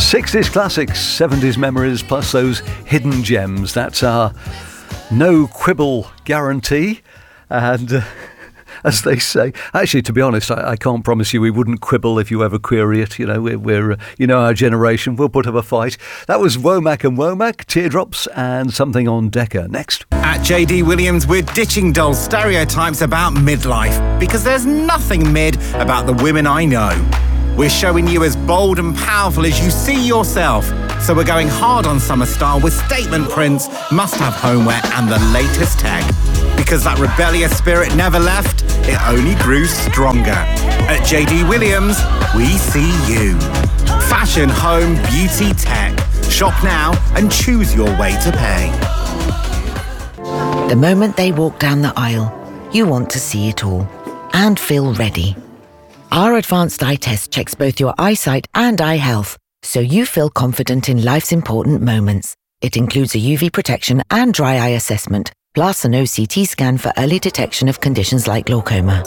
60s classics, 70s memories, plus those hidden gems. That's our no quibble guarantee. And as they say, actually, to be honest, I can't promise you we wouldn't quibble if you ever query it. You know, we're our generation, we'll put up a fight. That was Womack and Womack, Teardrops, and Something on Decca. Next. At JD Williams, we're ditching dull stereotypes about midlife, because there's nothing mid about the women I know. We're showing you as bold and powerful as you see yourself. So we're going hard on summer style with statement prints, must-have homeware and the latest tech. Because that rebellious spirit never left, it only grew stronger. At JD Williams, we see you. Fashion, home, beauty, tech. Shop now and choose your way to pay. The moment they walk down the aisle, you want to see it all and feel ready. Our advanced eye test checks both your eyesight and eye health, so you feel confident in life's important moments. It includes a UV protection and dry eye assessment, plus an OCT scan for early detection of conditions like glaucoma.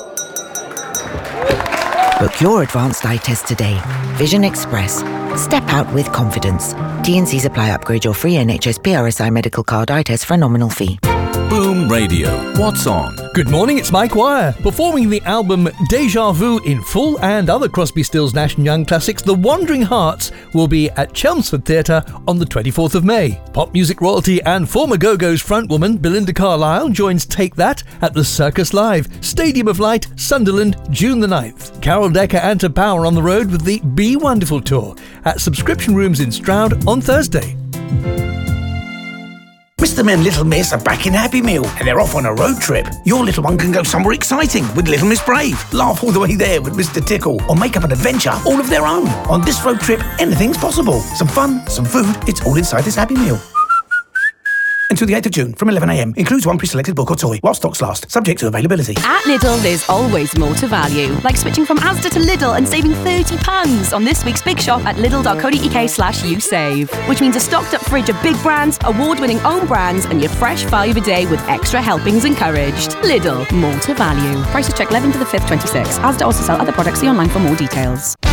Book your advanced eye test today. Vision Express. Step out with confidence. T&Cs apply. Upgrade your free NHS PRSI medical card eye test for a nominal fee. Boom Radio. What's on? Good morning, it's Mike Wire. Performing the album Deja Vu in full and other Crosby, Stills, Nash & Young classics, The Wandering Hearts will be at Chelmsford Theatre on the 24th of May. Pop music royalty and former Go-Go's frontwoman Belinda Carlisle joins Take That at the Circus Live, Stadium of Light, Sunderland, June the 9th. Carol Decker and To Power on the road with the Be Wonderful Tour at Subscription Rooms in Stroud on Thursday. Mr. and Little Miss are back in Happy Meal and they're off on a road trip. Your little one can go somewhere exciting with Little Miss Brave, laugh all the way there with Mr. Tickle, or make up an adventure all of their own. On this road trip, anything's possible. Some fun, some food, it's all inside this Happy Meal. Until the 8th of June from 11 a.m. Includes one pre-selected book or toy while stocks last, subject to availability. At Lidl, there's always more to value. Like switching from Asda to Lidl and saving £30 on this week's big shop at lidl.co.uk/usave. Which means a stocked up fridge of big brands, award-winning own brands, and your fresh value of a day with extra helpings encouraged. Lidl, more to value. Prices check 11 to the 5th, 26. Asda also sell other products. See online for more details.